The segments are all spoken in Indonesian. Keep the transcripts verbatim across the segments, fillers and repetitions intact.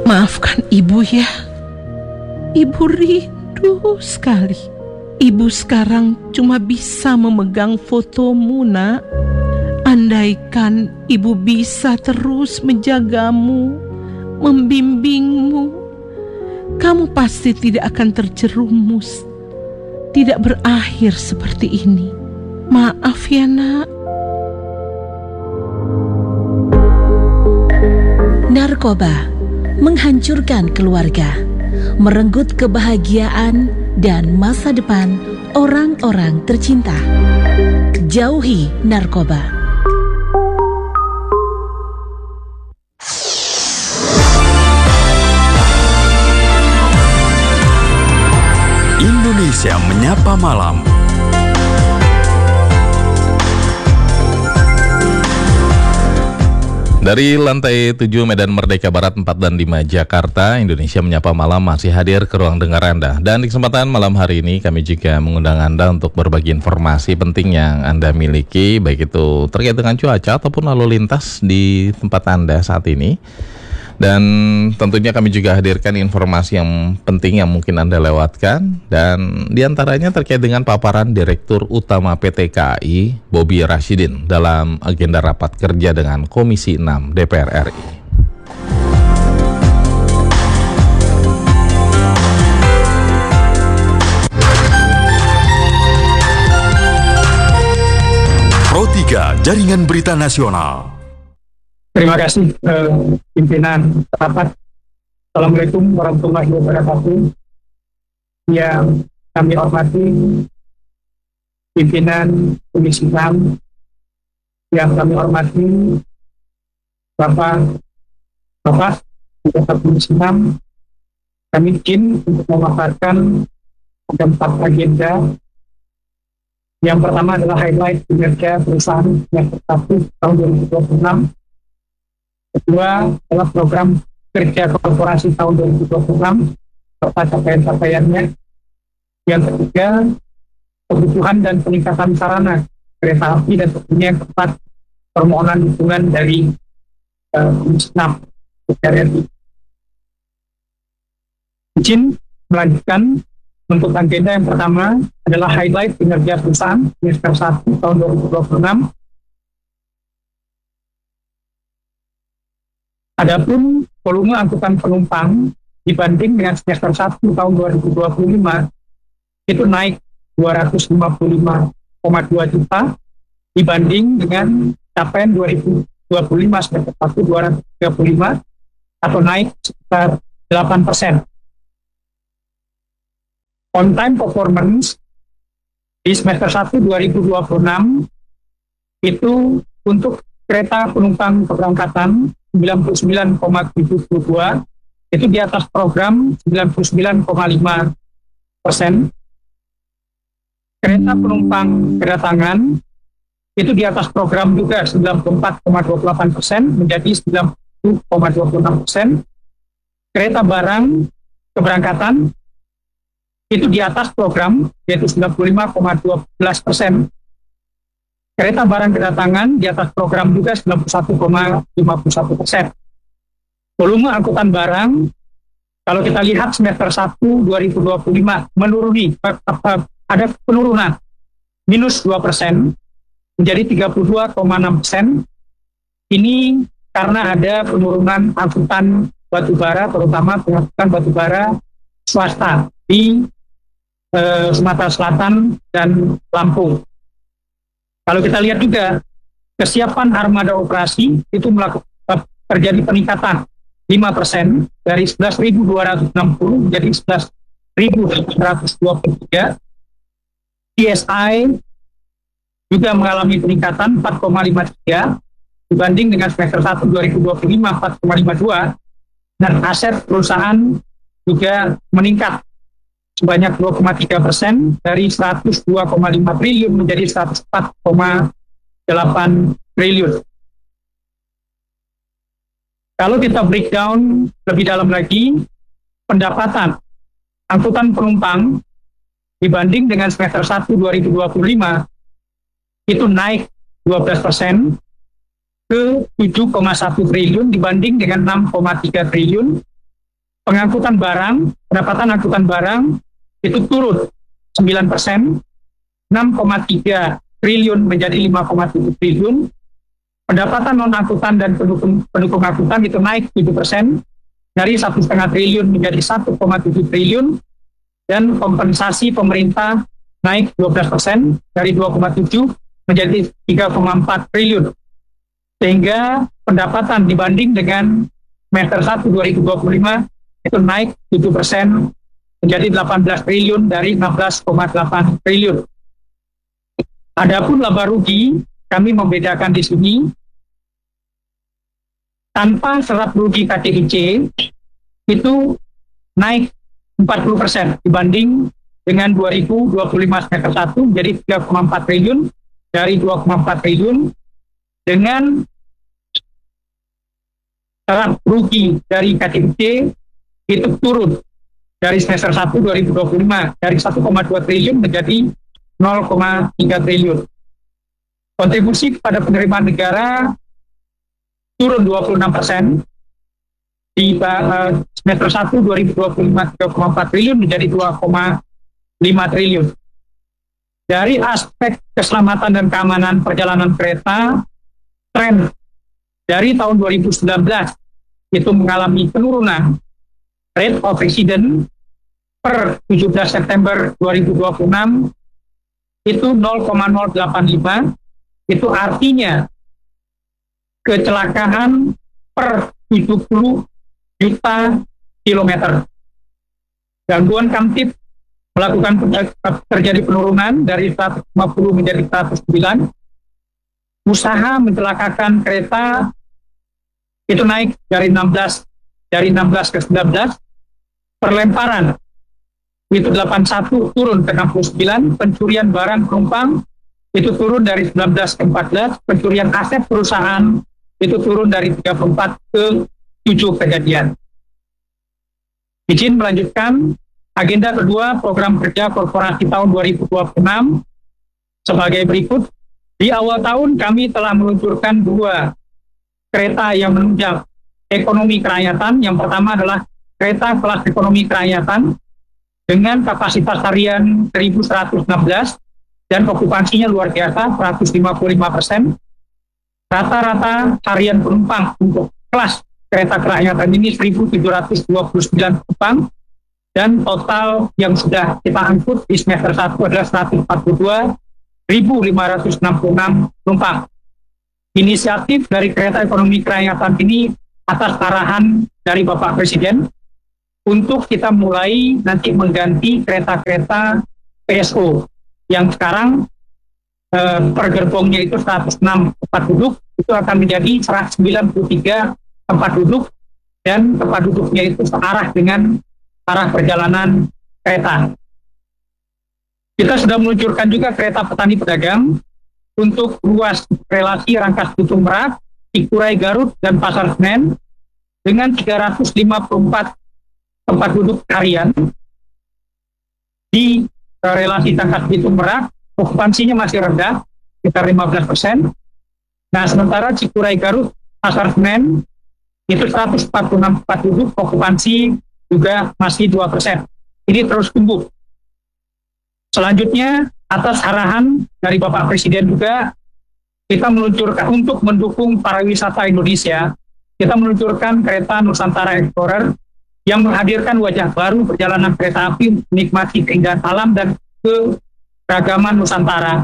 Maafkan ibu ya. Ibu rindu sekali. Ibu sekarang cuma bisa memegang fotomu, nak. Andaikan ibu bisa terus menjagamu, membimbingmu, kamu pasti tidak akan terjerumus, tidak berakhir seperti ini. Maaf ya, nak. Narkoba menghancurkan keluarga, merenggut kebahagiaan dan masa depan orang-orang tercinta. Jauhi narkoba. Indonesia Menyapa Malam. Dari lantai tujuh Medan Merdeka Barat empat dan lima Jakarta, Indonesia Menyapa Malam masih hadir ke ruang dengar Anda. Dan di kesempatan malam hari ini kami juga mengundang Anda untuk berbagi informasi penting yang Anda miliki, baik itu terkait dengan cuaca ataupun lalu lintas di tempat Anda saat ini. Dan tentunya kami juga hadirkan informasi yang penting yang mungkin Anda lewatkan. Dan diantaranya terkait dengan paparan Direktur Utama P T K A I, Bobi Rashidin, dalam agenda rapat kerja dengan Komisi enam D P R R I. Pro tiga Jaringan Berita Nasional. Terima kasih eh, pimpinan rapat. Assalamualaikum warahmatullahi wabarakatuh. Yang kami hormati pimpinan Komisi enam, yang kami hormati Bapak Bapak Bapak Komisi enam, kami izin untuk memaparkan ada empat agenda. Yang pertama adalah highlight kinerja perusahaan yang satu tahun dua ribu dua puluh enam. Kedua adalah program kerja korporasi tahun dua ribu dua puluh enam serta capaian-capaiannya. Yang ketiga, kebutuhan dan peningkatan sarana kereta api, dan tentunya yang keempat, permohonan dukungan dari Komisi enam D P R R I. Izin melanjutkan untuk agenda yang pertama adalah highlight kinerja perusahaan semester satu tahun dua ribu dua puluh enam. Adapun volume angkutan penumpang dibanding dengan semester satu tahun dua ribu dua puluh lima itu naik dua ratus lima puluh lima koma dua juta dibanding dengan capaian dua ribu dua puluh lima semester satu dua ratus tiga puluh lima atau naik sekitar delapan persen. On time performance di semester satu dua ribu dua puluh enam itu untuk kereta penumpang keberangkatan sembilan puluh sembilan koma tujuh dua itu di atas program sembilan puluh sembilan koma lima persen. Kereta penumpang kedatangan itu di atas program juga sembilan puluh empat koma dua puluh delapan persen menjadi sembilan puluh koma dua puluh enam persen. Kereta barang keberangkatan itu di atas program yaitu sembilan puluh lima koma dua belas persen. Kereta barang kedatangan di atas program juga sembilan puluh satu koma lima puluh satu persen. Volume angkutan barang, kalau kita lihat semester satu dua ribu dua puluh lima menuruni, ada penurunan minus dua persen menjadi tiga puluh dua koma enam persen. Ini karena ada penurunan angkutan batubara, terutama pengangkutan batubara swasta di eh, Sumatera Selatan dan Lampung. Kalau kita lihat juga kesiapan armada operasi itu melakukan terjadi peningkatan lima persen dari sebelas ribu dua ratus enam puluh menjadi sebelas ribu delapan ratus dua puluh tiga. T S I juga mengalami peningkatan empat koma lima tiga dibanding dengan semester satu dua ribu dua puluh lima empat koma lima dua, dan aset perusahaan juga meningkat sebanyak dua koma tiga persen dari seratus dua koma lima triliun menjadi seratus empat koma delapan triliun. Kalau kita breakdown lebih dalam lagi, pendapatan angkutan penumpang dibanding dengan semester satu dua ribu dua puluh lima itu naik dua belas persen ke tujuh koma satu triliun dibanding dengan enam koma tiga triliun pengangkutan barang, pendapatan angkutan barang itu turun sembilan persen, enam koma tiga triliun menjadi lima koma tujuh triliun. Pendapatan non-angkutan dan pendukung, pendukung angkutan itu naik tujuh persen, dari satu koma lima triliun menjadi satu koma tujuh triliun, dan kompensasi pemerintah naik dua belas persen, dari dua koma tujuh menjadi tiga koma empat triliun. Sehingga pendapatan dibanding dengan semester satu dua ribu dua puluh lima itu naik tujuh persen menjadi delapan belas triliun dari enam belas koma delapan triliun. Adapun laba rugi, kami membedakan di sini tanpa serat rugi K T I C itu naik empat puluh persen dibanding dengan dua ribu dua puluh lima semester satu menjadi tiga koma empat triliun dari dua koma empat triliun, dengan serat rugi dari K T I C itu turun dari semester satu dua ribu dua puluh lima dari satu koma dua triliun menjadi nol koma tiga triliun. Kontribusi kepada penerimaan negara turun dua puluh enam persen di uh, semester satu dua ribu dua puluh lima tiga koma empat triliun menjadi dua koma lima triliun. Dari aspek keselamatan dan keamanan perjalanan kereta, tren dari tahun dua ribu sembilan belas itu mengalami penurunan rate of accident per tujuh belas September dua ribu dua puluh enam itu nol koma nol delapan lima, itu artinya kecelakaan per tujuh puluh juta kilometer. Gangguan kamtip melakukan terjadi penurunan dari seratus lima puluh menjadi seratus sembilan. Usaha mencelakakan kereta itu naik dari enam belas dari enam belas ke sembilan belas. Perlemparan itu delapan puluh satu turun ke enam puluh sembilan. Pencurian barang penumpang itu turun dari sembilan belas ke empat belas. Pencurian aset perusahaan itu turun dari tiga puluh empat ke tujuh kejadian. Izin melanjutkan agenda kedua program kerja korporasi tahun dua ribu dua puluh enam sebagai berikut. Di awal tahun kami telah meluncurkan dua kereta yang menunjang ekonomi kerakyatan. Yang pertama adalah kereta kelas ekonomi kerakyatan dengan kapasitas harian seribu seratus enam belas dan okupansinya luar biasa seratus lima puluh lima persen. Rata-rata harian penumpang untuk kelas kereta kerakyatan ini seribu tujuh ratus dua puluh sembilan penumpang, dan total yang sudah kita angkut di semester satu adalah seratus empat puluh dua ribu lima ratus enam puluh enam penumpang. Inisiatif dari kereta ekonomi kerakyatan ini atas arahan dari Bapak Presiden untuk kita mulai nanti mengganti kereta-kereta P S O yang sekarang eh, per gerbongnya itu seratus enam tempat duduk, itu akan menjadi seratus sembilan puluh tiga tempat duduk, dan tempat duduknya itu searah dengan arah perjalanan kereta. Kita sudah meluncurkan juga kereta petani pedagang untuk ruas relasi Rangkas Bitung Merak, Cikuray Garut, dan Pasar Senen dengan tiga ratus lima puluh empat tempat duduk harian. Di uh, relasi Rangkas Bitung Merak, okupansinya masih rendah, sekitar lima belas persen. Nah, sementara Cikuray Garut, Pasar Senen itu seratus empat puluh enam tempat duduk, okupansi juga masih dua persen. Ini terus tumbuh. Selanjutnya, atas arahan dari Bapak Presiden juga, kita meluncurkan untuk mendukung pariwisata Indonesia, kita meluncurkan kereta Nusantara Explorer yang menghadirkan wajah baru perjalanan kereta api menikmati keindahan alam dan keragaman Nusantara.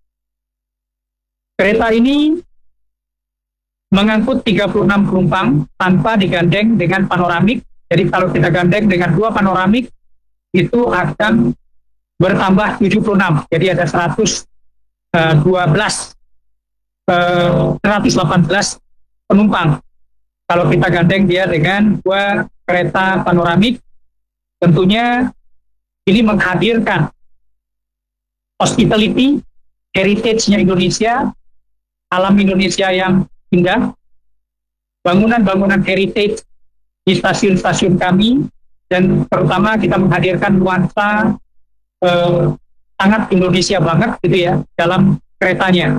Kereta ini mengangkut tiga puluh enam penumpang tanpa digandeng dengan panoramik. Jadi kalau kita gandeng dengan dua panoramik, itu akan bertambah tujuh puluh enam. Jadi ada seratus dua belas, seratus delapan belas penumpang. Kalau kita gandeng dia dengan dua kereta panoramik, tentunya ini menghadirkan hospitality, heritage-nya Indonesia, alam Indonesia yang indah, bangunan-bangunan heritage di stasiun-stasiun kami, dan terutama kita menghadirkan nuansa eh, sangat Indonesia banget gitu ya dalam keretanya,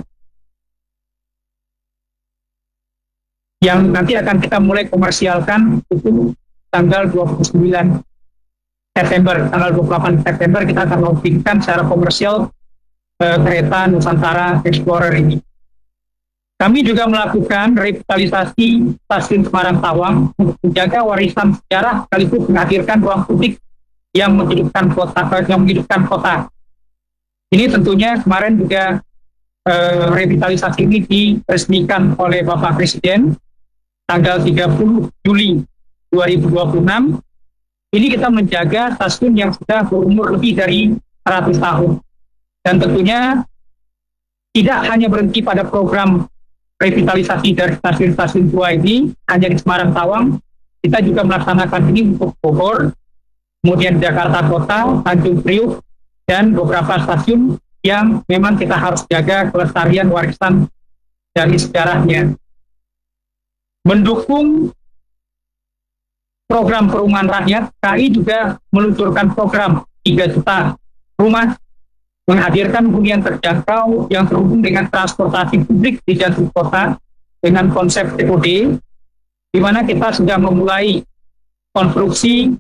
yang nanti akan kita mulai komersialkan itu tanggal dua puluh sembilan September, tanggal dua puluh delapan September kita akan launchingkan secara komersial eh, kereta Nusantara Explorer ini. Kami juga melakukan revitalisasi stasiun Semarang Tawang untuk menjaga warisan sejarah sekaligus menghadirkan ruang publik yang menghidupkan kota, yang menghidupkan kota. Ini tentunya kemarin juga eh, revitalisasi ini diresmikan oleh Bapak Presiden tanggal tiga puluh Juli dua ribu dua puluh enam. Ini kita menjaga stasiun yang sudah berumur lebih dari seratus tahun. Dan tentunya tidak hanya berhenti pada program revitalisasi dari stasiun-stasiun tua ini, hanya di Semarang Tawang, kita juga melaksanakan ini untuk Bogor, kemudian Jakarta Kota, Tanjung Priuk, dan beberapa stasiun yang memang kita harus jaga kelestarian warisan dari sejarahnya. Mendukung program perumahan rakyat, K I juga meluncurkan program tiga juta rumah, menghadirkan hunian terjangkau yang terhubung dengan transportasi publik di jantung kota dengan konsep T O D, di mana kita sudah memulai konstruksi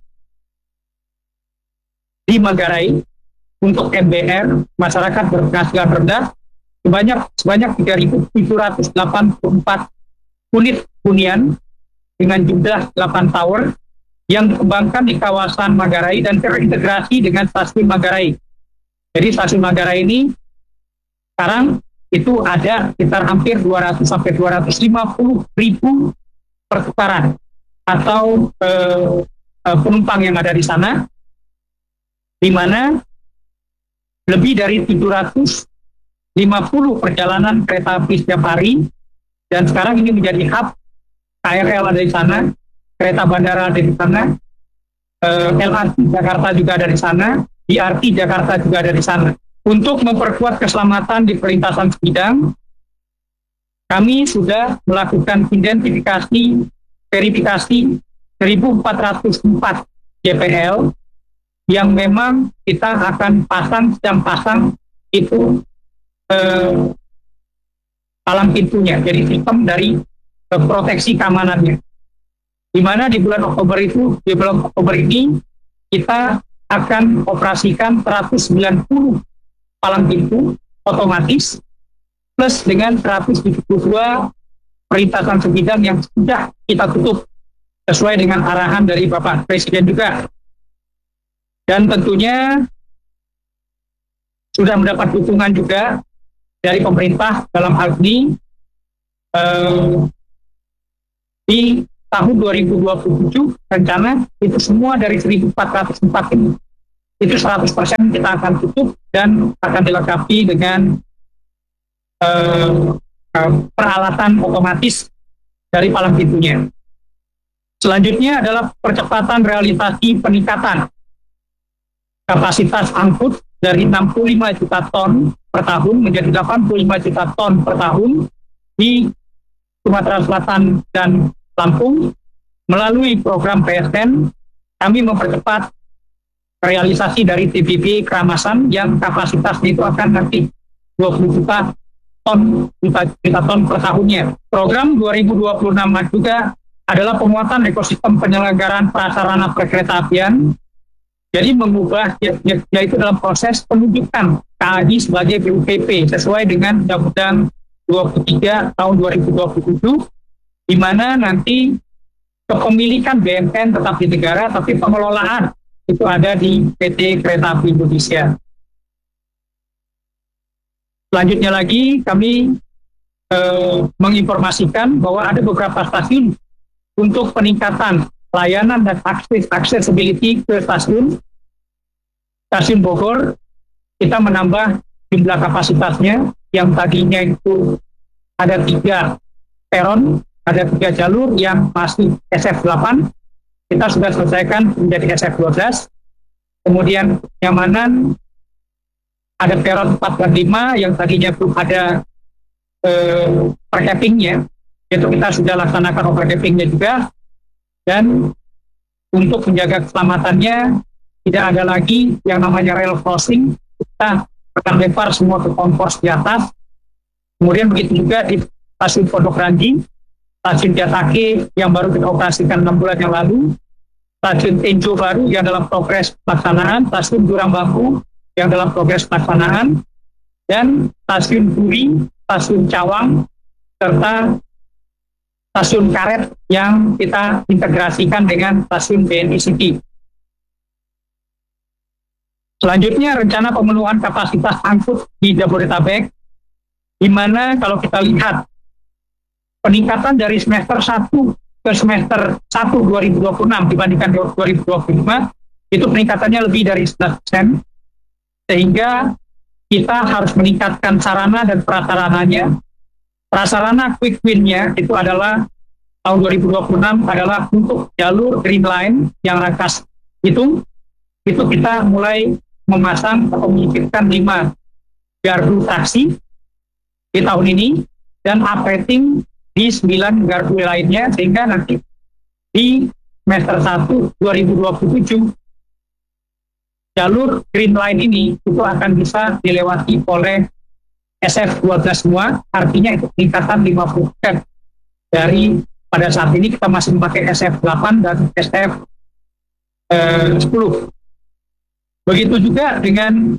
di Manggarai untuk M B R, masyarakat berpenghasilan rendah, sebanyak sebanyak tiga ribu tujuh ratus delapan puluh empat unit hunian dengan jumlah delapan tower yang dikembangkan di kawasan Manggarai dan terintegrasi dengan stasiun Manggarai. Jadi stasiun Manggarai ini sekarang itu ada sekitar hampir dua ratus sampai dua ratus lima puluh ribu pertukaran atau eh, eh, penumpang yang ada di sana, di mana lebih dari tujuh ratus lima puluh perjalanan kereta api setiap hari, dan sekarang ini menjadi hub. K R L ada di sana, kereta bandara ada di sana, eh, L R T Jakarta juga ada di sana, B R T Jakarta juga ada di sana. Untuk memperkuat keselamatan di perlintasan sebidang, kami sudah melakukan identifikasi, verifikasi seribu empat ratus empat J P L yang memang kita akan pasang, sedang pasang itu eh, palang pintunya, jadi sistem dari eh, proteksi keamanannya. Di mana di bulan Oktober itu, di bulan Oktober ini kita akan operasikan seratus sembilan puluh palang pintu otomatis plus dengan seratus tujuh puluh dua perlintasan sebidang yang sudah kita tutup sesuai dengan arahan dari Bapak Presiden juga. Dan tentunya sudah mendapat dukungan juga dari pemerintah dalam hal ini eh, di tahun dua ribu dua puluh tujuh rencana itu semua dari seribu empat ratus empat ini itu seratus persen kita akan tutup dan akan dilengkapi dengan uh, uh, peralatan otomatis dari palang pintunya. Selanjutnya adalah percepatan realisasi peningkatan kapasitas angkut dari enam puluh lima juta ton per tahun menjadi delapan puluh lima juta ton per tahun di Sumatera Selatan dan Lampung. Melalui program P S N, kami mempercepat realisasi dari T B B Keramasan yang kapasitasnya itu akan nanti dua puluh juta ton, juta, juta ton per tahunnya. Program dua ribu dua puluh enam juga adalah penguatan ekosistem penyelenggaraan prasarana perkeretaapian. Jadi mengubah, ya, ya, yaitu dalam proses penunjukan K A I sebagai B U P P sesuai dengan Undang-Undang dua puluh tiga tahun dua ribu dua puluh tujuh, di mana nanti kepemilikan B M N tetap di negara, tapi pengelolaan itu ada di P T Kereta Api Indonesia. Selanjutnya lagi kami eh, menginformasikan bahwa ada beberapa stasiun untuk peningkatan layanan dan akses accessibility ke stasiun. Stasiun Bogor kita menambah jumlah kapasitasnya yang tadinya itu ada tiga peron, ada tiga jalur yang masih S F delapan. Kita sudah selesaikan menjadi S F dua belas. Kemudian kenyamanan ada peron empat dan lima yang tadinya belum ada eh, overcappingnya, itu kita sudah laksanakan overcappingnya juga. Dan untuk menjaga keselamatannya tidak ada lagi yang namanya rail crossing, kita akan lempar semua ke konvors di atas. Kemudian begitu juga di stasiun Pondok Ranji, stasiun Jatake yang baru kita operasikan enam bulan yang lalu, stasiun Tenjo baru yang dalam progres pelaksanaan, stasiun Jurang Bambu yang dalam progres pelaksanaan, dan stasiun Duri, stasiun Cawang, serta stasiun Karet yang kita integrasikan dengan stasiun B N I City. Selanjutnya rencana pemenuhan kapasitas angkut di Jabodetabek, di mana kalau kita lihat peningkatan dari semester satu ke semester satu dua ribu dua puluh enam dibandingkan dua ribu dua puluh lima, itu peningkatannya lebih dari sebelas persen, sehingga kita harus meningkatkan sarana dan prasarananya. Prasarana quick win-nya itu adalah tahun dua ribu dua puluh enam adalah untuk jalur Green Line yang Rangkas itu, itu kita mulai memasang atau menyiapkan lima gardu taksi di tahun ini dan upgrading di sembilan gardu lainnya, sehingga nanti di semester satu dua ribu dua puluh tujuh jalur Green Line ini itu akan bisa dilewati oleh S F dua belas semua, artinya itu peningkatan lima puluh persen dari pada saat ini kita masih memakai S F delapan dan S F sepuluh. Begitu juga dengan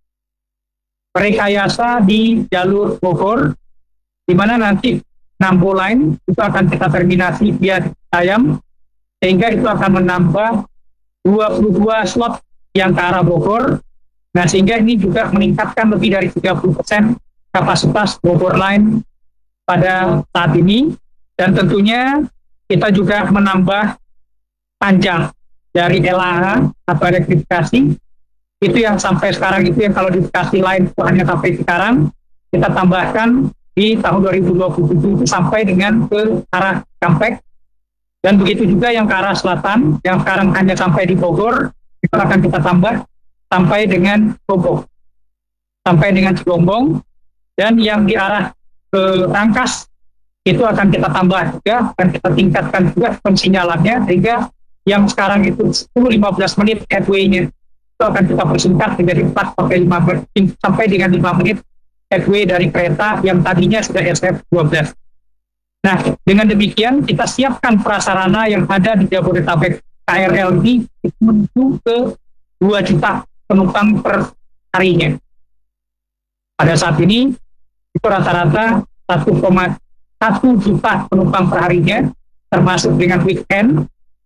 rekayasa di jalur Bogor, di mana nanti Nambo Line itu akan kita terminasi via Ayam, sehingga itu akan menambah dua puluh dua slot yang ke arah Bogor. Nah, sehingga ini juga meningkatkan lebih dari tiga puluh persen kapasitas Bogor Line pada saat ini, dan tentunya kita juga menambah panjang dari L A H atau elektrifikasi itu yang sampai sekarang itu yang kalau di Bekasi Line itu hanya sampai sekarang, kita tambahkan di tahun dua ribu dua puluh tujuh itu sampai dengan ke arah Cikampek, dan begitu juga yang ke arah selatan yang sekarang hanya sampai di Bogor itu akan kita tambah sampai dengan Bogor, sampai dengan Cigombong. Dan yang di arah ke Rangkas itu akan kita tambah juga, akan kita tingkatkan juga pensinyalannya, sehingga yang sekarang itu sepuluh sampai lima belas menit headway-nya itu akan kita persingkat menjadi empat sampai lima menit sampai dengan lima menit headway dari kereta yang tadinya sudah S F dua belas. Nah, dengan demikian kita siapkan prasarana yang ada di Jabodetabek K R L ini menuju ke dua juta penumpang per harinya. Pada saat ini itu rata-rata satu koma satu juta penumpang per harinya, termasuk dengan weekend,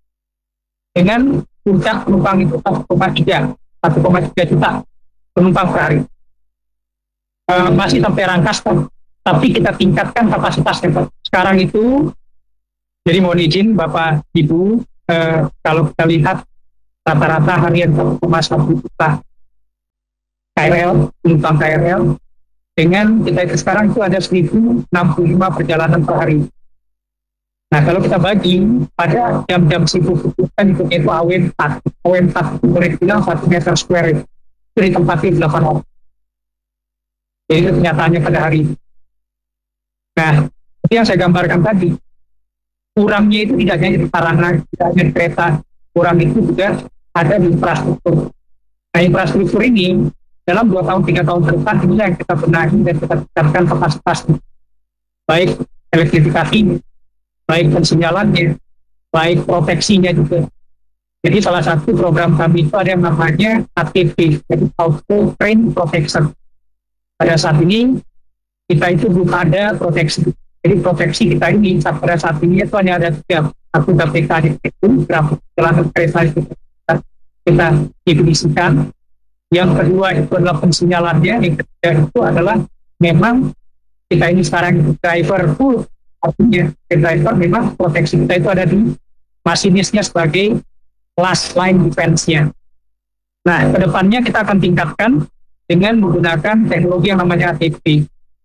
dengan puncak penumpang itu satu koma tiga juta penumpang per hari. E, masih sampai Rangkas, tapi kita tingkatkan kapasitasnya. Sekarang itu, jadi mohon izin Bapak Ibu, e, kalau kita lihat rata-rata harian satu koma satu juta K R L, penumpang K R L, dengan kita itu sekarang itu ada seribu enam puluh lima perjalanan per hari. Nah, kalau kita bagi pada jam-jam sibuk kan itu itu A W empat, A W empat itu boleh bilang satu meter square itu, itu ditempati delapan orang. Jadi itu kenyataannya pada hari ini. Nah, seperti yang saya gambarkan tadi, kurangnya itu tidak hanya di sarana, tidak hanya di kereta, kurang itu juga ada di infrastruktur. Nah, infrastruktur ini dalam dua tahun, tiga tahun ke depan ini yang kita benahi dan kita tingkatkan kapasitas, baik elektrifikasi, baik pensinyalannya, baik proteksinya juga. Jadi salah satu program kami itu ada yang namanya A T P, jadi Auto Train Protection. Pada saat ini kita itu belum ada proteksi. Jadi proteksi kita ini pada saat ini itu hanya ada tiga, satu W K itu grafik perjalanan kereta itu kita definisikan. Yang kedua itu adalah pensinyalannya, yang ketiga itu adalah memang kita ini sekarang driver full, artinya driver memang proteksi kita itu ada di masinisnya sebagai last line defense-nya. Nah, kedepannya kita akan tingkatkan dengan menggunakan teknologi yang namanya A T P.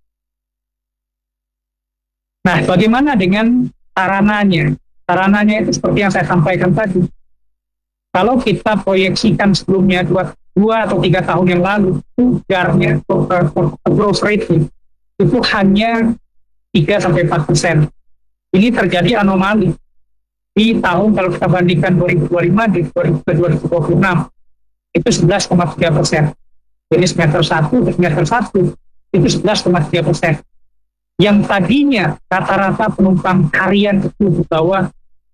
Nah, bagaimana dengan sarananya? Sarananya itu seperti yang saya sampaikan tadi. Kalau kita proyeksikan sebelumnya dua, dua atau tiga tahun yang lalu, itu garnya growth rate itu hanya tiga sampai empat persen. Ini terjadi anomali di tahun kalau kita bandingkan dua ribu dua puluh lima di dua ribu dua puluh enam itu sebelas koma tiga persen. Jadi semester satu ke semester satu itu sebelas koma tiga persen. Yang tadinya rata-rata penumpang harian itu di bawah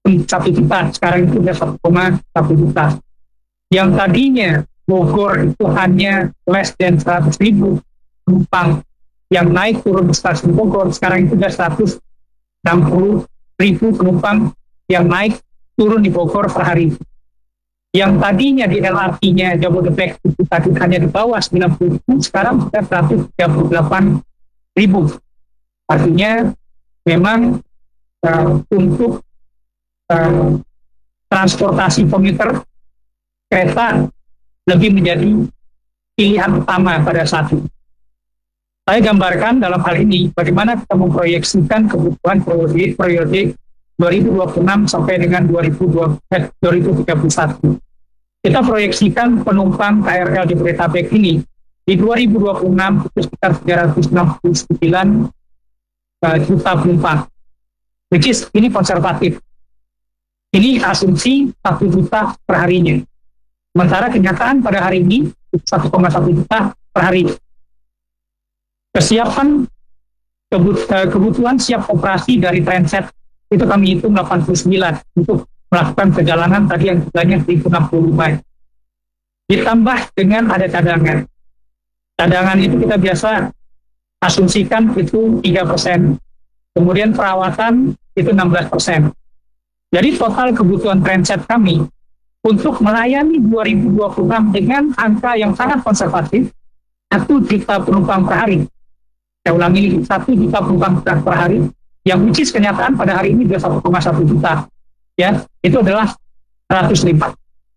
satu juta, sekarang itu sudah satu koma satu juta. Yang tadinya Bogor itu hanya less than seratus ribu penumpang yang naik turun di stasiun Bogor, sekarang itu sudah seratus enam puluh ribu penumpang yang naik turun di Bogor per hari. Yang tadinya di L R T-nya Jabodebek itu tadi hanya di bawah sembilan puluh ribu, sekarang sudah seratus tiga puluh delapan ribu. Artinya memang uh, untuk uh, transportasi komuter, kereta lebih menjadi pilihan utama pada saat ini. Saya gambarkan dalam hal ini bagaimana kita memproyeksikan kebutuhan periode, periode dua ribu dua puluh enam sampai dengan dua ribu tiga puluh satu. Kita proyeksikan penumpang K R L di Jabodetabek ini di dua ribu dua puluh enam itu sekitar tiga ratus enam puluh sembilan uh, juta penumpang, which is ini konservatif. Ini asumsi satu juta per harinya. Sementara kenyataan pada hari ini satu koma satu juta per hari. Kesiapan kebutuhan siap operasi dari Transit itu kami hitung delapan puluh sembilan untuk melakukan perjalanan tadi yang jumlahnya seribu enam puluh lima. Ditambah dengan ada cadangan. Cadangan itu kita biasa asumsikan itu tiga persen. Kemudian perawatan itu enam belas persen. Jadi total kebutuhan Transit kami untuk melayani dua ribu dua puluh enam dengan angka yang sangat konservatif, satu juta penumpang per hari. Saya ulangi, satu juta penumpang per hari, yang which is kenyataan pada hari ini sudah satu koma satu juta. Ya, itu adalah seratus lipat.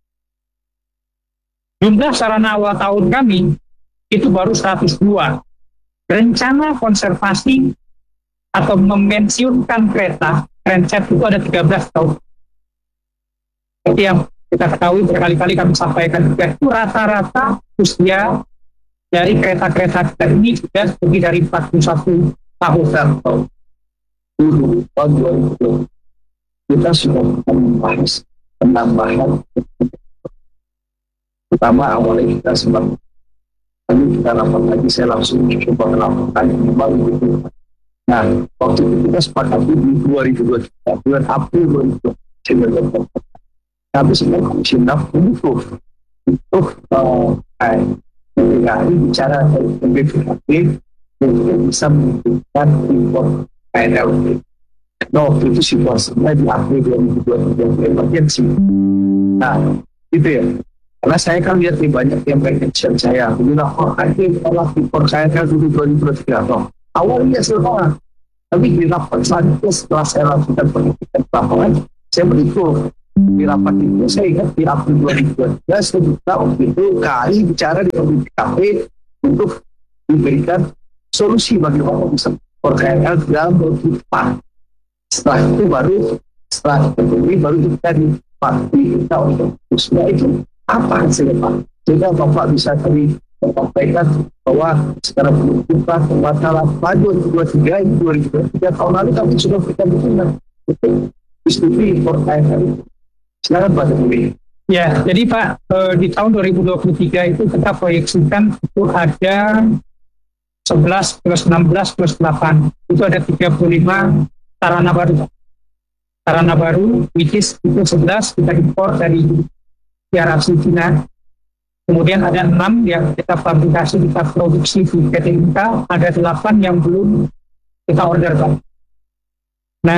Jumlah sarana awal tahun kami itu baru seratus dua. Rencana konservasi atau memensiunkan kereta Transit itu ada tiga belas tahun. Jadi yang kita ketahui berkali-kali kami sampaikan juga itu rata-rata usia dari kereta-kereta kita ini sudah lebih dari empat puluh satu tahun. Dulu tahun dua ribu kita sudah membahas penambahan, pertama awalnya kita sebab lalu kita rapat lagi, saya langsung coba melakukan memang begitu. Nah, waktu itu kita sepakat di dua ribu dua puluh tiga, bulan April dua ribu dua puluh tiga, tapi sebenarnya Komisi enam untuk untuk ketika hari bicara dari B P K P untuk bisa menentukan impor K R L. No, itu situasinya di April dua ribu dua puluh tiga emergency. Nah, gitu ya. Karena saya kan lihat nih banyak yang mention saya, bilang, oh, nanti kalau impor K R L dulu dua ribu dua puluh tiga, no. Awalnya semua, tapi di rapat selanjutnya setelah saya lakukan penelitian lapangan, saya berikut di rapat itu saya ingat di April dua ribu dua puluh tiga saya minta waktu itu K A I bicara di B P K P untuk diberikan solusi bagaimana bisa impor K R L dalam berkedepan. Setelah itu baru setelah itu baru kita dipakti kita untuk semua itu apa hasilnya Pak? Sehingga Bapak bisa tadi menyampaikan bahwa secara berkedepan masalah dua ribu dua puluh tiga ini dua ribu dua puluh tiga tahun lalu kami sudah berikan dukungan untuk distribusi impor K R L. Silakan Pak Jokowi. Ya, jadi Pak eh, di tahun dua ribu dua puluh tiga itu kita proyeksikan itu ada sebelas plus enam belas plus delapan itu ada tiga puluh lima sarana baru. Sarana baru which is itu sebelas kita impor dari Arab Cina. Kemudian ada enam yang kita fabrikasi, kita produksi di P T Inka, ada delapan yang belum kita order Pak. Nah,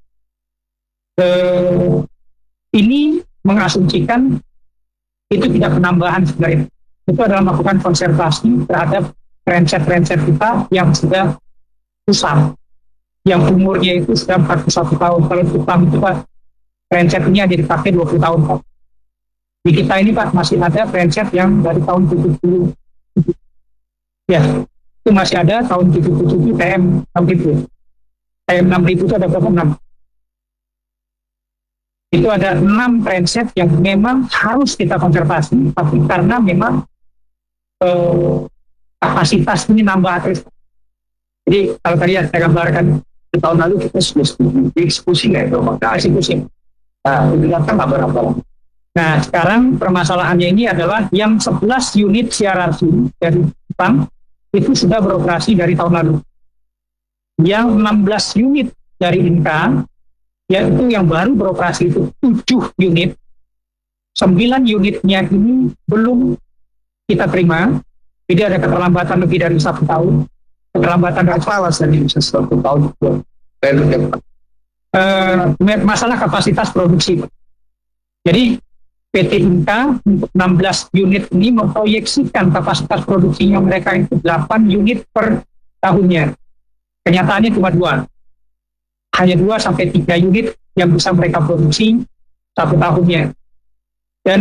eh, ini mengasumsikan itu tidak penambahan sebenarnya. Itu adalah melakukan konservasi terhadap transit-transit kita yang sudah rusak, yang umurnya itu sudah empat puluh satu tahun. Kalau Jepang itu Pak, transit ini hanya dipakai dua puluh tahun Pak. Di kita ini Pak masih ada transit yang dari tahun tujuh puluh. Ya, itu masih ada tahun tujuh puluh tujuh T M enam ribu. T M enam ribu itu ada berapa? enam. Itu ada enam transit yang memang harus kita konservasi, tapi karena memang eh, kapasitas ini nambah terus. Jadi kalau tadi saya gambarkan tahun lalu kita sudah eksekusi nggak itu, maka eksekusi. Nah, itu datang nggak berapa. Nah, sekarang permasalahannya ini adalah yang sebelas unit C R R C dari Jepang itu sudah beroperasi dari tahun lalu. Yang enam belas unit dari Inka yaitu yang baru beroperasi itu tujuh unit. Sembilan unitnya ini belum kita terima, jadi ada keterlambatan lebih dari satu tahun. Keterlambatan dari Apa alasannya bisa satu tahun? uh, masalah kapasitas produksi. Jadi P T Inka untuk enam belas unit ini memproyeksikan kapasitas produksinya mereka itu delapan unit per tahunnya. Kenyataannya cuma dua. Hanya dua sampai tiga unit yang bisa mereka produksi satu tahunnya. Dan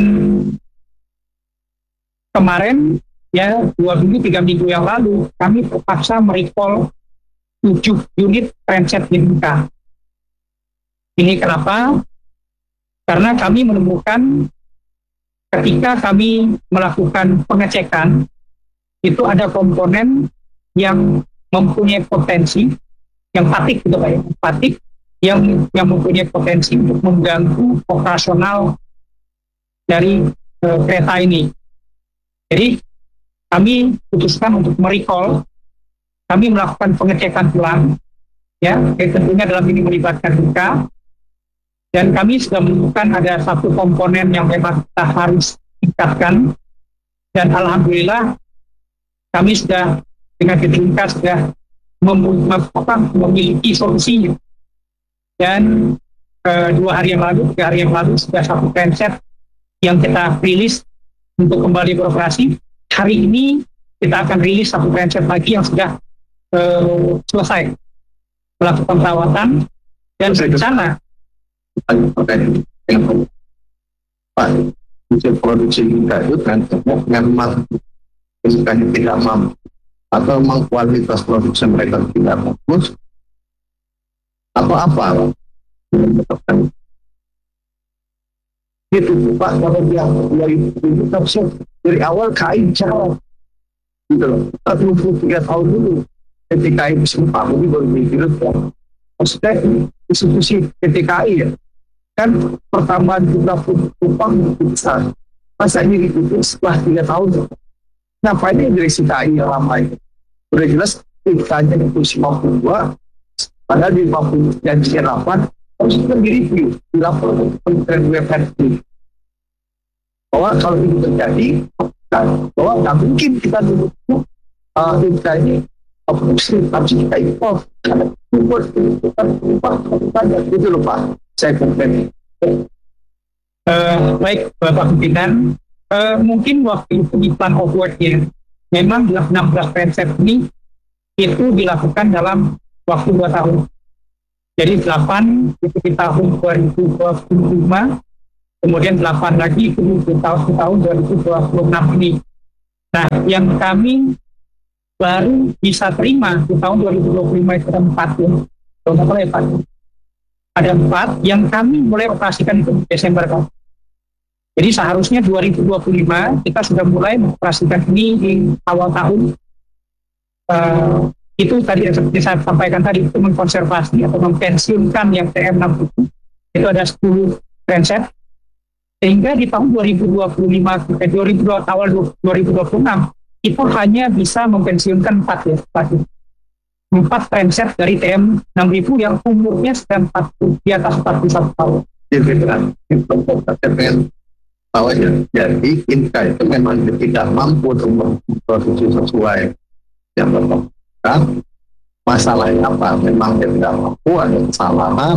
kemarin, ya dua minggu, tiga minggu yang lalu, kami terpaksa merecall tujuh unit transit Inka. Ini kenapa? Karena kami menemukan ketika kami melakukan pengecekan, itu ada komponen yang mempunyai potensi, yang fatik gitu Pak ya, fatik yang yang mempunyai potensi untuk mengganggu operasional dari uh, kereta ini. Jadi kami putuskan untuk merecall, kami melakukan pengecekan ulang, ya, tentunya dalam ini melibatkan Inka, dan kami sudah menemukan ada satu komponen yang memang kita harus tingkatkan, dan alhamdulillah kami sudah dengan Inka sudah mem- mem- memiliki solusinya. Dan uh, dua hari yang lalu, tiga hari yang lalu sudah satu transit yang kita rilis untuk kembali beroperasi. Hari ini kita akan rilis satu transit lagi yang sudah uh, selesai melakukan perawatan dan rencana Pak, hasil produksi kita itu kan memang misalnya tidak mampu atau memang kualitas produksi mereka tidak bagus atau apa? Gitu Pak, kalau dia dari dari awal K I bicara gitu loh, dua puluh tiga tahun dulu ketika ini sempat ini baru mikir maksudnya institusi P T K I ya kan pertambahan jumlah penumpang besar, masa ini itu setelah tiga tahun ngapain ini direksi K I yang lama itu udah jelas kitanya itu lima puluh dua padahal di lima puluh dan delapan harus kita direview di laporan Kementerian B U M N bahwa kalau ini terjadi bahwa nggak mungkin kita dulu uh, kita ini produksi harus kita impor karena impor itu kan banyak gitu loh Pak, saya komplain. Uh, baik Bapak Pimpinan, uh, mungkin waktu itu di plan of work-nya memang enam belas transit ini itu dilakukan dalam waktu dua tahun. Jadi delapan itu di tahun dua ribu dua puluh lima, kemudian delapan lagi itu di tahun, tahun dua ribu dua puluh enam ini. Nah, yang kami baru bisa terima di tahun dua ribu dua puluh lima itu ada empat ya. Kalau nggak salah ya Pak. Ada empat yang kami mulai operasikan itu di Desember kan. Jadi seharusnya dua ribu dua puluh lima kita sudah mulai mengoperasikan ini di awal tahun. Uh, itu tadi yang seperti saya sampaikan tadi, itu mengkonservasi atau mempensiunkan yang T M enam itu, itu ada sepuluh transit, sehingga di tahun dua ribu dua puluh lima eh, dua ribu dua, awal dua ribu dua puluh enam itu hanya bisa mempensiunkan empat ya, empat transit dari T M enam ribu yang umurnya sudah empat puluh, di atas empat puluh satu tahun. Jadi kan itu tahu aja. Jadi Inka itu memang tidak mampu untuk memproduksi sesuai yang berkembang. Masalahnya apa? Memang dia tidak mampu, ada kesalahan.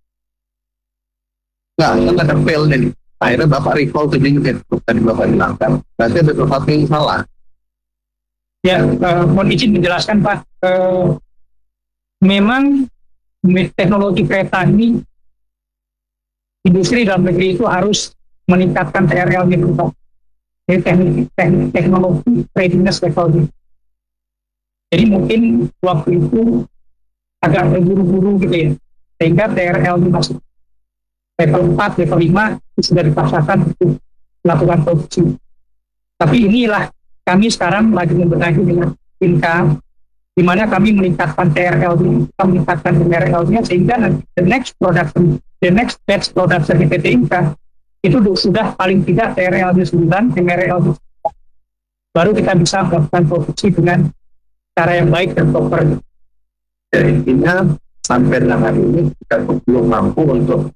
Nggak, kan ada fail nih. Akhirnya Bapak recall tujuh unit, tadi Bapak hilangkan. Berarti ada sesuatu yang salah. Ya, uh, mohon izin menjelaskan Pak. Uh, memang teknologi kereta ini, industri dalam negeri itu harus meningkatkan T R L-nya dulu Pak. Jadi teknik, teknik, teknologi readiness level. Jadi mungkin waktu itu agak terburu-buru gitu ya, sehingga T R L masuk level empat, level lima itu sudah dipaksakan untuk melakukan produksi. Tapi inilah kami sekarang lagi membenahi dengan Inka, di mana kami meningkatkan T R L, kita meningkatkan T R L-nya sehingga nanti the next production, the next batch production di P T Inka itu sudah paling tidak T R L-nya sembilan, T R L-nya sembilan. Baru kita bisa melakukan produksi dengan cara yang baik dan proper. Jadi intinya sampai dengan hari ini kita belum mampu untuk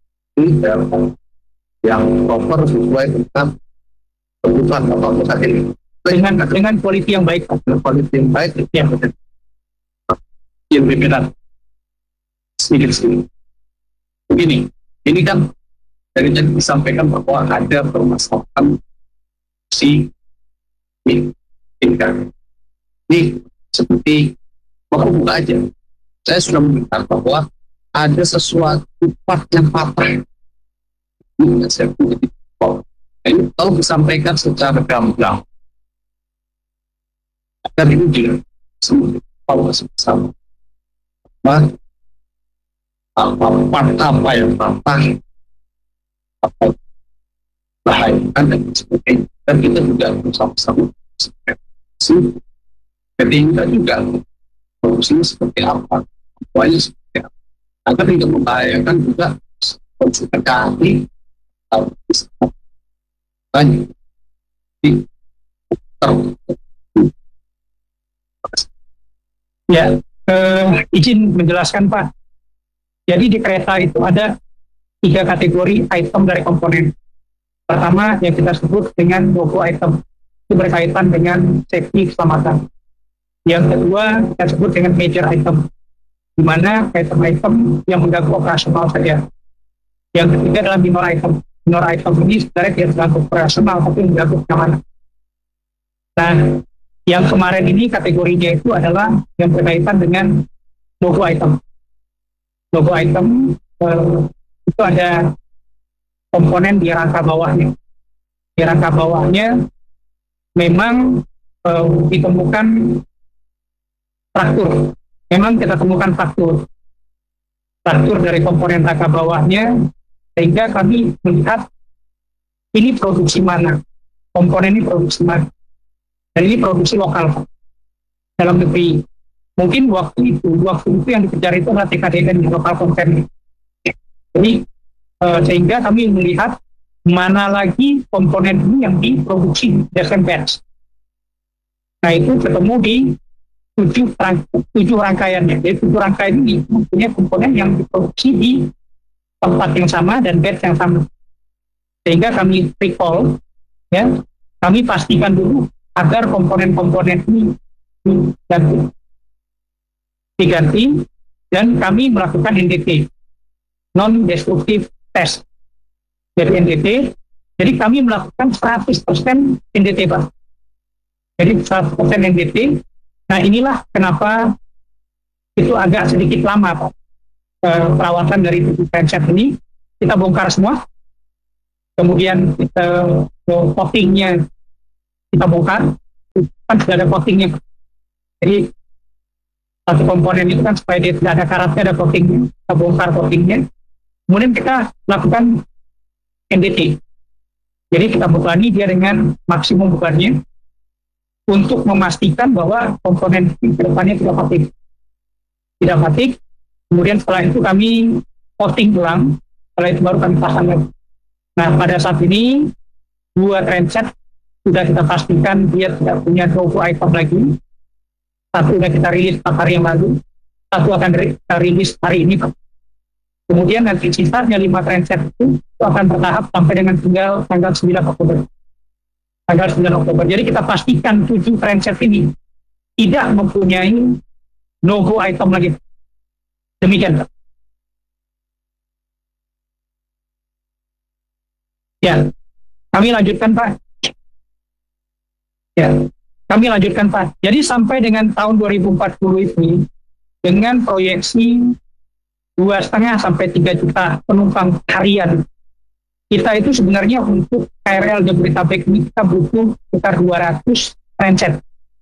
yang proper sesuai dengan kebutuhan Bapak saat ini. Dengan dengan quality yang baik, Dengan quality yang baik itu ya, yang berbeda sedikit sedikit. Begini, ini kan dari yang disampaikan bahwa ada permasalahan si ini kan. Ini seperti mau buka aja. Saya sudah mendengar bahwa ada sesuatu part yang patah. Ini yang saya punya di bawah. Ini kalau disampaikan secara gamblang, dan ini juga semua bahwa sama. Apa apa part apa yang patah, apa bahaya dan sebagainya. Dan kita juga bersama-sama seperti ketika juga fungsinya seperti apa, poinnya seperti apa. Agar tidak membahayakan juga konsumen kami atau banyak di ya eh, izin menjelaskan Pak. Jadi di kereta itu ada tiga kategori item dari komponen. Pertama yang kita sebut dengan logo item, itu berkaitan dengan safety keselamatan. Yang kedua kita sebut dengan major item, di mana item-item yang mengganggu operasional saja. Yang ketiga adalah minor item. Minor item ini sebenarnya tidak mengganggu operasional, tapi mengganggu kenyamanan. Nah, yang kemarin ini kategorinya itu adalah yang berkaitan dengan logo item. Logo item eh, itu ada komponen di rangka bawahnya. Di rangka bawahnya memang eh, ditemukan fraktur. Memang kita temukan fraktur. Fraktur dari komponen rangka bawahnya, sehingga kami melihat ini produksi mana, komponen ini produksi mana. Dan ini produksi lokal Pak, dalam negeri. Mungkin waktu itu, waktu itu yang dikejar itu adalah T K D N, lokal konten. Jadi eh, sehingga kami melihat mana lagi komponen ini yang diproduksi berdasarkan batch. Nah itu ketemu di tujuh, rang, tujuh rangkaiannya. Jadi tujuh rangkaian ini mempunyai komponen yang diproduksi di tempat yang sama dan batch yang sama. Sehingga kami recall, ya, kami pastikan dulu agar komponen-komponen ini diganti. diganti dan kami melakukan N D T, non-destructive test. Jadi N D T, jadi kami melakukan seratus persen N D T Pak. Jadi seratus persen N D T. Nah inilah kenapa itu agak sedikit lama Pak. E, perawatan dari tujuh genset ini kita bongkar semua, kemudian kita coatingnya kita bongkar, kan sudah ada coatingnya. Jadi satu komponen itu kan supaya dia tidak ada karatnya, ada coatingnya, kita bongkar coatingnya, kemudian kita lakukan N D T. Jadi kita bebani dia dengan maksimum bebannya untuk memastikan bahwa komponen ini ke depannya tidak fatik. Tidak fatik, kemudian setelah itu kami coating ulang, setelah itu baru kami pasang lagi. Nah pada saat ini dua transit sudah kita pastikan dia tidak punya logo item lagi. Satu sudah kita rilis empat hari yang lalu, satu akan kita rilis hari ini Pak. Kemudian nanti sisanya lima transit itu, itu akan bertahap sampai dengan tinggal tanggal sembilan Oktober. Tanggal sembilan Oktober. Jadi kita pastikan tujuh transit ini tidak mempunyai logo item lagi. Demikian Pak. Ya, kami lanjutkan Pak. Ya, kami lanjutkan Pak. Jadi sampai dengan tahun dua ribu empat puluh ini dengan proyeksi dua setengah sampai tiga juta penumpang harian, kita itu sebenarnya untuk K R L Jabodetabek ini kita butuh sekitar dua ratus transit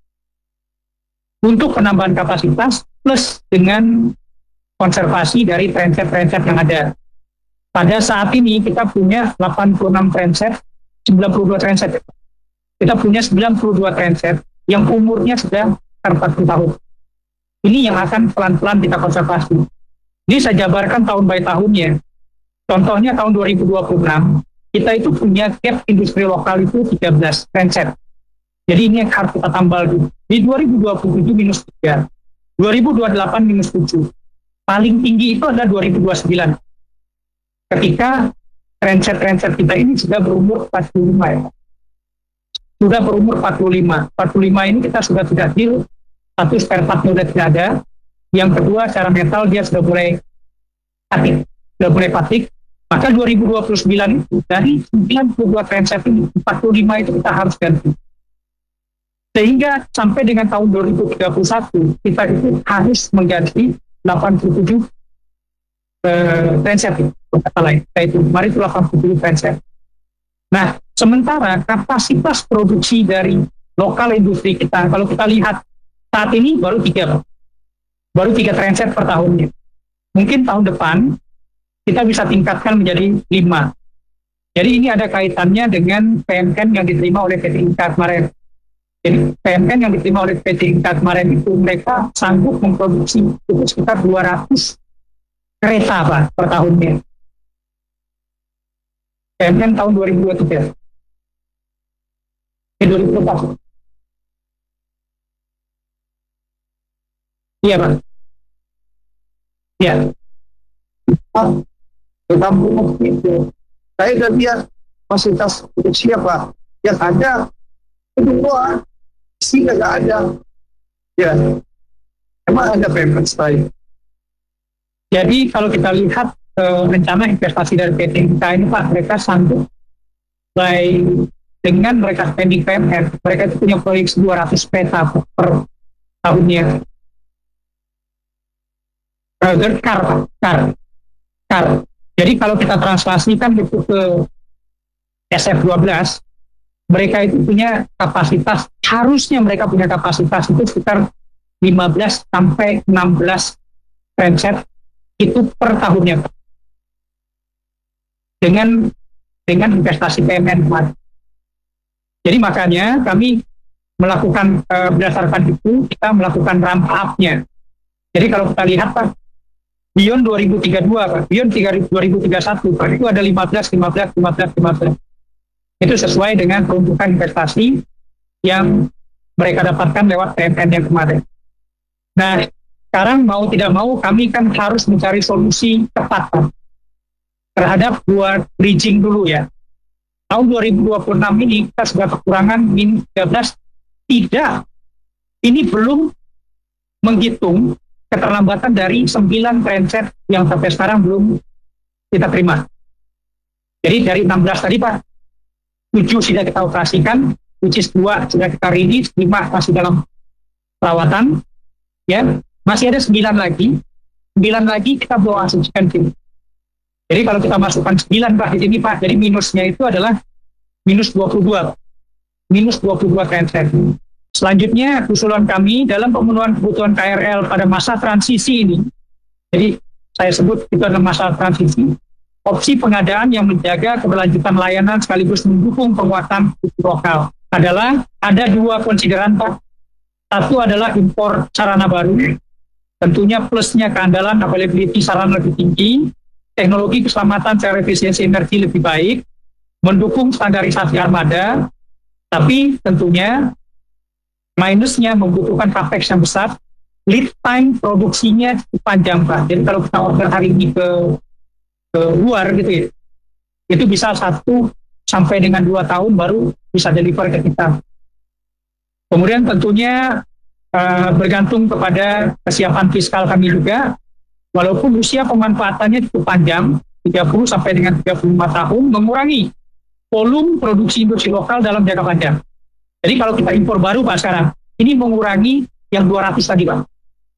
untuk penambahan kapasitas plus dengan konservasi dari transit-transit yang ada. Pada saat ini kita punya delapan puluh enam transit, sembilan puluh dua transit. Kita punya sembilan puluh dua transit yang umurnya sudah empat puluh tahun. Ini yang akan pelan-pelan kita konservasi. Jadi saya jabarkan tahun by tahunnya. Contohnya tahun dua ribu dua puluh enam, kita itu punya gap industri lokal itu tiga belas transit. Jadi ini yang harus kita tambal dulu. Di dua ribu dua puluh tujuh minus tiga, dua ribu dua puluh delapan minus tujuh. paling tinggi itu adalah dua ribu dua puluh sembilan. Ketika trainset-trainset kita ini sudah berumur empat puluh lima ya. Sudah berumur empat puluh lima. empat puluh lima ini kita sudah tidak deal, satu spare partnya sudah tidak ada. Yang kedua secara metal dia sudah mulai patik, sudah mulai patik. Maka dua ribu dua puluh sembilan itu dari sembilan puluh dua trainset ini, empat puluh lima itu kita harus ganti. Sehingga sampai dengan tahun dua ribu tiga puluh satu kita itu harus mengganti delapan puluh tujuh uh, trainset itu, kata lain, yaitu kemarin itu delapan puluh tujuh trainset. Nah, sementara kapasitas produksi dari lokal industri kita, kalau kita lihat saat ini baru tiga, baru tiga trainset per tahunnya. Mungkin tahun depan kita bisa tingkatkan menjadi lima. Jadi ini ada kaitannya dengan P M N yang diterima oleh P T Inka kemarin. Jadi P M N yang diterima oleh P T Inka kemarin itu mereka sanggup memproduksi itu sekitar dua ratus kereta Pak, per tahunnya. P M N tahun dua ribu dua puluh tiga. Eh, dua ribu dua puluh empat. Iya Pak. Iya. Kampung itu, saya udah lihat fasilitas produksi apa yang ada itu doang, isi nggak ada. Ya, emang ada payment style. Jadi kalau kita lihat uh, rencana investasi dari P T Inka ini Pak, mereka sanggup by dengan mereka spending P M N, mereka itu punya proyek dua ratus peta per tahunnya. Uh, kar, kar, kar. Jadi kalau kita translasikan itu ke S F dua belas, mereka itu punya kapasitas, harusnya mereka punya kapasitas itu sekitar lima belas sampai enam belas trainset itu per tahunnya. Dengan dengan investasi P M N kemarin. Jadi makanya kami melakukan eh, berdasarkan itu, kita melakukan ramp up-nya. Jadi kalau kita lihat Pak, Beyond dua ribu tiga puluh dua, Pak. Beyond dua ribu tiga puluh satu, Pak. Itu ada lima belas, lima belas, lima belas, lima belas. Itu sesuai dengan peruntukan investasi yang mereka dapatkan lewat P M N yang kemarin. Nah, sekarang mau tidak mau kami kan harus mencari solusi tepat, Pak, terhadap dua bridging dulu ya. Tahun dua ribu dua puluh enam ini kita sudah kekurangan minus tiga belas. Tidak. Ini belum menghitung keterlambatan dari sembilan trainset yang sampai sekarang belum kita terima. Jadi dari enam belas tadi Pak, tujuh sudah kita operasikan, which is dua sudah kita rilis, lima masih dalam perawatan, ya masih ada sembilan lagi, sembilan lagi kita belum asumsikan tim. Jadi kalau kita masukkan sembilan Pak di sini Pak, jadi minusnya itu adalah minus dua puluh dua, minus dua puluh dua trainset. Selanjutnya, usulan kami dalam pemenuhan kebutuhan K R L pada masa transisi ini, jadi saya sebut itu adalah masa transisi, opsi pengadaan yang menjaga keberlanjutan layanan sekaligus mendukung penguatan industri lokal adalah ada dua konsideran Pak. Satu adalah impor sarana baru, tentunya plusnya keandalan availability sarana lebih tinggi, teknologi keselamatan secara efisiensi energi lebih baik, mendukung standarisasi armada, tapi tentunya minusnya membutuhkan capex yang besar, lead time produksinya cukup panjang Pak. Jadi kalau kita order hari ini ke, ke luar gitu ya, itu bisa satu sampai dengan dua tahun baru bisa deliver ke kita. Kemudian tentunya uh, bergantung kepada kesiapan fiskal kami juga, walaupun usia pemanfaatannya cukup panjang, tiga puluh sampai dengan tiga puluh lima tahun, mengurangi volume produksi industri lokal dalam jangka panjang. Jadi kalau kita impor baru Pak sekarang, ini mengurangi yang dua ratus tadi Pak.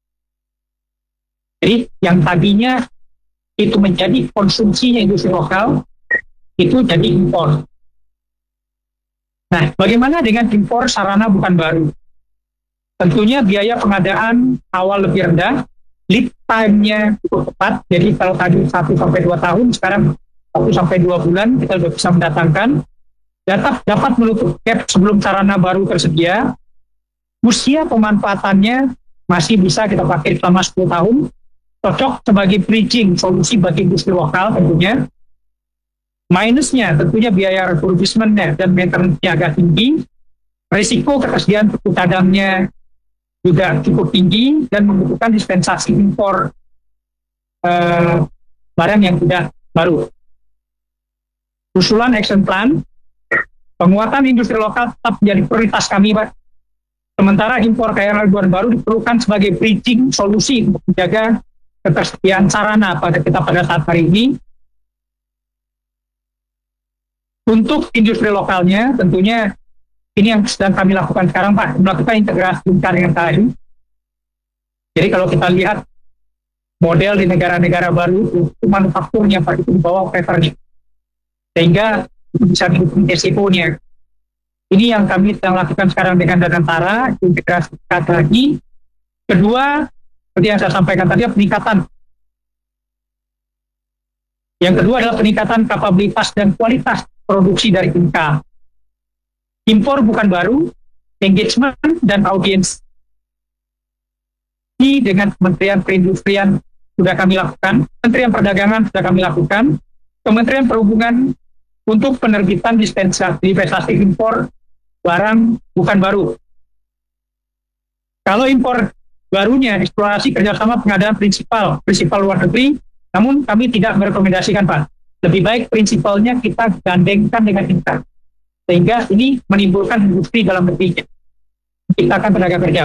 Jadi yang tadinya itu menjadi konsumsinya industri lokal, itu jadi impor. Nah, bagaimana dengan impor sarana bukan baru? Tentunya biaya pengadaan awal lebih rendah, lead time-nya cukup tepat. Jadi kalau tadi satu sampai dua tahun, sekarang satu sampai dua bulan kita sudah bisa mendatangkan. Data dapat menutup gap sebelum sarana baru tersedia. Usia pemanfaatannya masih bisa kita pakai selama sepuluh tahun. Cocok sebagai bridging solusi bagi industri lokal tentunya. Minusnya tentunya biaya refurbishment-nya dan maintenance-nya agak tinggi. Risiko ketersediaan buku cadangnya juga cukup tinggi dan membutuhkan dispensasi impor eh, barang yang tidak baru. Usulan action plan, penguatan industri lokal tetap menjadi prioritas kami, Pak. Sementara impor K R L bahan baru diperlukan sebagai bridging solusi untuk menjaga ketersediaan sarana pada kita pada saat hari ini. Untuk industri lokalnya, tentunya ini yang sedang kami lakukan sekarang, Pak, melakukan integrasi dengan K I. Jadi kalau kita lihat model di negara-negara baru, itu manufakturnya, Pak, itu di bawah papernya. Sehingga bisa mendukung resikonya. Ini yang kami sedang lakukan sekarang dengan Danantara, integrasi lagi. Kedua, seperti yang saya sampaikan tadi, peningkatan. Yang kedua adalah peningkatan kapabilitas dan kualitas produksi dari Inka. Impor bukan baru, engagement dan audiens ini dengan Kementerian Perindustrian sudah kami lakukan, Kementerian Perdagangan sudah kami lakukan, Kementerian Perhubungan untuk penerbitan dispensasi impor barang bukan baru. Kalau impor barunya eksplorasi kerjasama pengadaan prinsipal, prinsipal luar negeri, namun kami tidak merekomendasikan, Pak. Lebih baik prinsipalnya kita gandengkan dengan Inka. Sehingga ini menimbulkan industri dalam negeri, menciptakan tenaga kerja.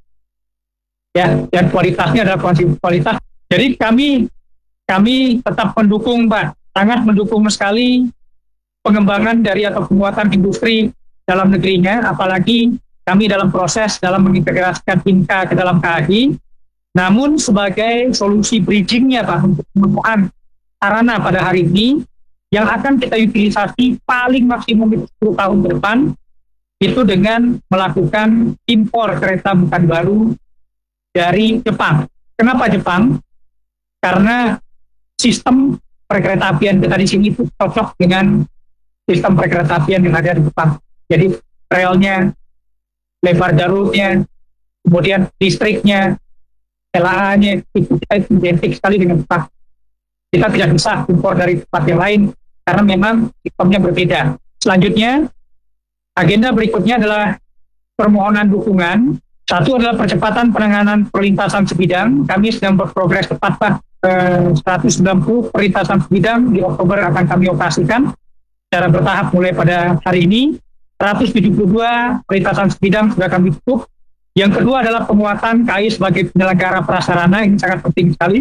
Ya, dan kualitasnya adalah kualitas. Jadi kami kami tetap mendukung, Pak, sangat mendukung sekali pengembangan dari atau penguatan industri dalam negerinya, apalagi kami dalam proses dalam mengintegrasikan Inka ke dalam K I, namun sebagai solusi bridgingnya, Pak, untuk pemenuhan sarana pada hari ini, yang akan kita utilisasi paling maksimum itu sepuluh tahun ke depan, itu dengan melakukan impor kereta bukan baru dari Jepang. Kenapa Jepang? Karena sistem perkeretaapian kita di sini itu cocok dengan sistem perkeretaapian yang ada di Jepang. Jadi relnya, lebar jalurnya, kemudian listriknya, L A A-nya itu identik sekali dengan Jepang. Kita tidak bisa impor dari tempat yang lain karena memang sistemnya berbeda. Selanjutnya, agenda berikutnya adalah permohonan dukungan. Satu adalah percepatan penanganan perlintasan sebidang. Kami sedang berprogres tepat, Pak. Eh, seratus sembilan puluh perlintasan sebidang di Oktober akan kami operasikan secara bertahap mulai pada hari ini. seratus tujuh puluh dua perlintasan sebidang sudah kami tutup. Yang kedua adalah penguatan K I sebagai penyelenggara prasarana, ini sangat penting sekali.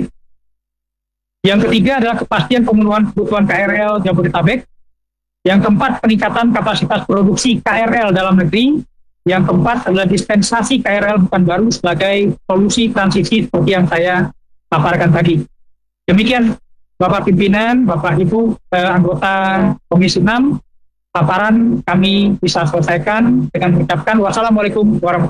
Yang ketiga adalah kepastian pemenuhan kebutuhan K R L Jabodetabek. Yang keempat, peningkatan kapasitas produksi K R L dalam negeri. Yang keempat adalah dispensasi K R L bukan baru sebagai solusi transisi seperti yang saya paparkan tadi. Demikian Bapak Pimpinan, Bapak Ibu eh, anggota Komisi enam, paparan kami bisa selesaikan dengan mengucapkan wassalamualaikum warahmatullahi wabarakatuh.